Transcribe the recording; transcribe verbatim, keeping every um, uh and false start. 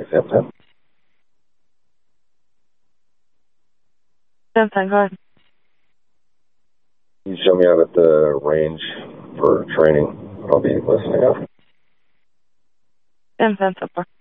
Thanks, ten ten. ten ten, go ahead. Can you show me out at the range for training? I'll be listening up. ten ten, so far.